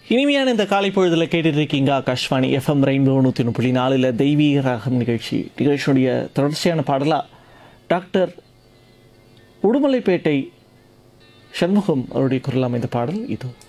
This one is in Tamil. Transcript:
இனிமையான இந்த காலை பொழுதில் கேட்டுட்டு இருக்கீங்க ஆகாஷ்வாணி எஃப்எம் ரெயின்போ 100.4 தெய்வீக ராகம் நிகழ்ச்சியுடைய தொடர்ச்சியான பாடலாக டாக்டர் உடுமலைப்பேட்டை சண்முகம் அவருடைய குரல் அமைந்த பாடல் இது.